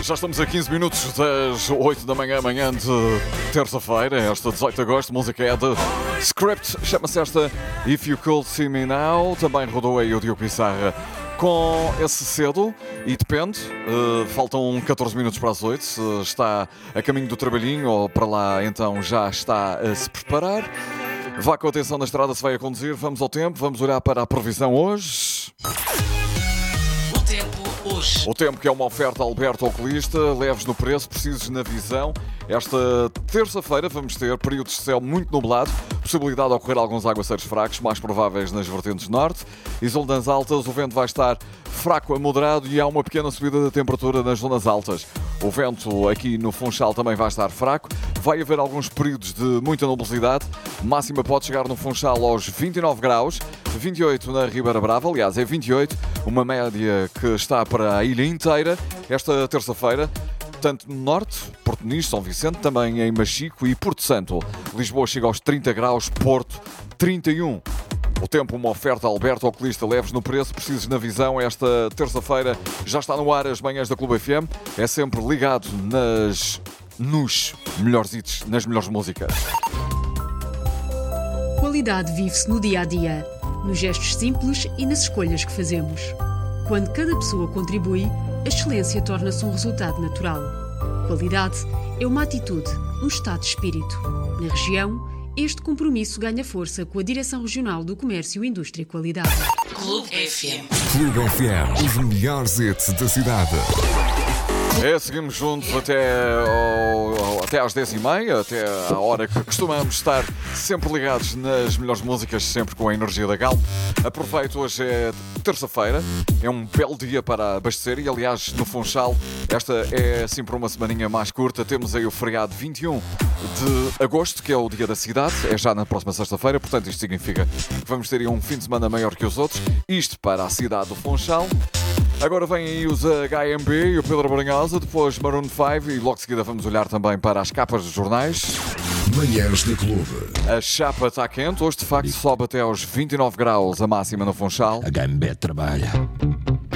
Já estamos a 15 minutos das 8 da manhã, manhã de terça-feira, esta 18 de agosto. A música é de Script, chama-se esta If You Could See Me Now. Também rodou aí o Diogo Pissarra com esse cedo e depende. Faltam 14 minutos para as 8. Se está a caminho do trabalhinho ou para lá, então já está a se preparar. Vá com atenção na estrada se vai a conduzir. Vamos ao tempo, vamos olhar para a previsão hoje. O tempo que é uma oferta Alberto Oculista, leves no preço, precisos na visão. Esta terça-feira vamos ter períodos de céu muito nublado, possibilidade de ocorrer alguns aguaceiros fracos, mais prováveis nas vertentes norte. E zonas altas, o vento vai estar fraco a moderado e há uma pequena subida da temperatura nas zonas altas. O vento aqui no Funchal também vai estar fraco. Vai haver alguns períodos de muita nubosidade. Máxima pode chegar no Funchal aos 29 graus, 28 na Ribeira Brava, aliás é 28, uma média que está para a ilha inteira esta terça-feira, tanto no norte, Porto Nicho, São Vicente, também em Machico e Porto Santo. Lisboa chega aos 30 graus, Porto 31. O tempo, uma oferta Alberto Oculista, leves no preço, precisos na visão. Esta terça-feira já está no ar as manhãs da Clube FM. É sempre ligado nos melhores hits, nas melhores músicas. Qualidade vive-se no dia-a-dia, nos gestos simples e nas escolhas que fazemos. Quando cada pessoa contribui, a excelência torna-se um resultado natural. Qualidade é uma atitude, um estado de espírito. Na região, este compromisso ganha força com a Direção Regional do Comércio, Indústria e Qualidade. Clube FM. Clube FM, os melhores hits da cidade. Seguimos juntos até às 10h30, até à hora que costumamos estar sempre ligados nas melhores músicas, sempre com a energia da Galp. Aproveito, hoje é terça-feira, é um belo dia para abastecer e, aliás, no Funchal, esta é sempre uma semaninha mais curta. Temos aí o feriado 21 de agosto, que é o dia da cidade, é já na próxima sexta-feira, portanto isto significa que vamos ter aí um fim de semana maior que os outros, isto para a cidade do Funchal. Agora vêm aí os HMB e o Pedro Brunhosa, depois Maroon 5 e logo de seguida vamos olhar também para as capas dos jornais. Manhãs da Clube. A chapa está quente, hoje de facto sobe até aos 29 graus a máxima no Funchal. HMB trabalha.